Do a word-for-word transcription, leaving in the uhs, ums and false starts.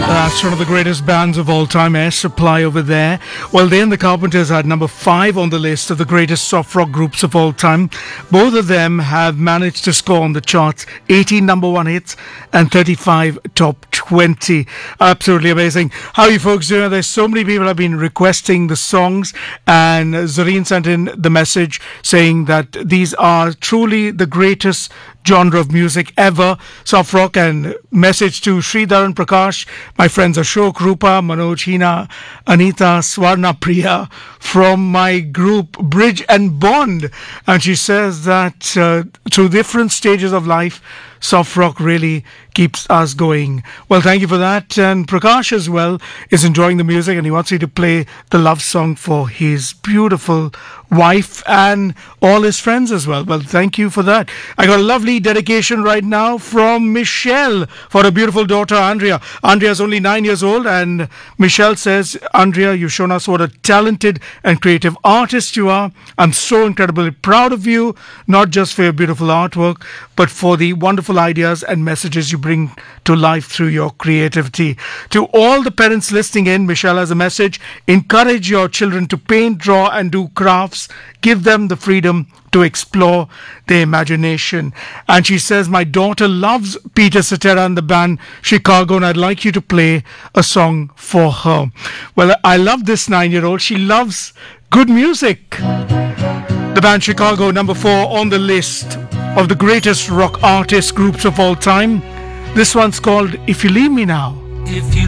That's one of the greatest bands of all time, Air Supply over there. Well, they and the Carpenters had number five on the list of the greatest soft rock groups of all time. Both of them have managed to score on the charts eighteen number one hits and thirty-five top twenty. Absolutely amazing. How are you folks doing? There's so many people have been requesting the songs, and Zareen sent in the message saying that these are truly the greatest genre of music ever, soft rock. And message to Sridhar and Prakash, my friends Ashok, Rupa, Manoj, Hina, Anita, Swarna, Priya from my group Bridge and Bond. And she says that uh, through different stages of life, soft rock really keeps us going. Well, thank you for that. And Prakash as well is enjoying the music, and he wants me to play the love song for his beautiful wife and all his friends as well. Well, thank you for that. I got a lovely dedication right now from Michelle for her beautiful daughter Andrea. Andrea is only nine years old, and Michelle says, Andrea, you've shown us what a talented and creative artist you are. I'm so incredibly proud of you, not just for your beautiful artwork, but for the wonderful ideas and messages you bring to life through your creativity. To all the parents listening in, Michelle has a message. Encourage your children to paint, draw and do crafts. Give them the freedom to explore their imagination. And she says, my daughter loves Peter Cetera and the band Chicago, and I'd like you to play a song for her. Well, I love this nine-year-old. She loves good music. The band Chicago, number four on the list of the greatest rock artist groups of all time. This one's called If You Leave Me Now. If you